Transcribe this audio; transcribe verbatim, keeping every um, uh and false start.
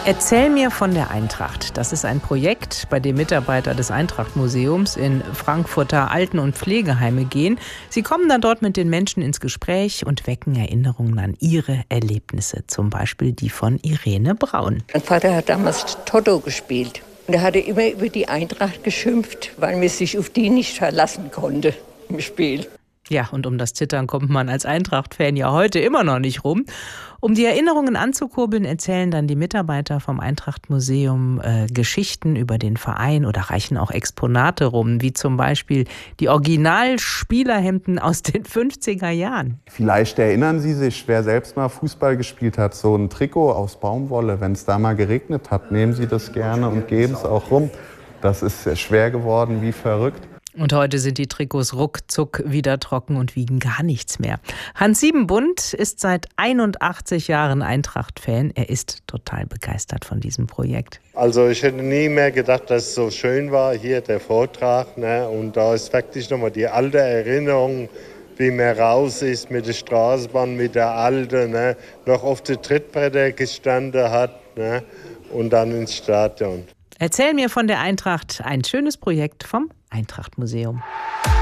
Erzähl mir von der Eintracht. Das ist ein Projekt, bei dem Mitarbeiter des Eintracht-Museums in Frankfurter Alten- und Pflegeheime gehen. Sie kommen dann dort mit den Menschen ins Gespräch und wecken Erinnerungen an ihre Erlebnisse. Zum Beispiel die von Irene Braun. Mein Vater hat damals Toto gespielt. Und er hatte immer über die Eintracht geschimpft, weil man sich auf die nicht verlassen konnte im Spiel. Ja, und um das Zittern kommt man als Eintracht-Fan ja heute immer noch nicht rum. Um die Erinnerungen anzukurbeln, erzählen dann die Mitarbeiter vom Eintracht-Museum äh, Geschichten über den Verein oder reichen auch Exponate rum, wie zum Beispiel die Original-Spielerhemden aus den fünfziger Jahren. Vielleicht erinnern Sie sich, wer selbst mal Fußball gespielt hat, so ein Trikot aus Baumwolle. Wenn es da mal geregnet hat, nehmen Sie das gerne und geben es auch rum. Das ist schwer geworden, wie verrückt. Und heute sind die Trikots ruckzuck wieder trocken und wiegen gar nichts mehr. Hans Siebenbund ist seit einundachtzig Jahren Eintracht-Fan. Er ist total begeistert von diesem Projekt. Also ich hätte nie mehr gedacht, dass es so schön war, hier der Vortrag. Ne? Und da ist wirklich nochmal die alte Erinnerung, wie man raus ist mit der Straßenbahn, mit der Alten, ne? Noch auf den Trittbretter gestanden hat, ne? Und dann ins Stadion. Erzähl mir von der Eintracht, ein schönes Projekt vom Eintracht-Museum.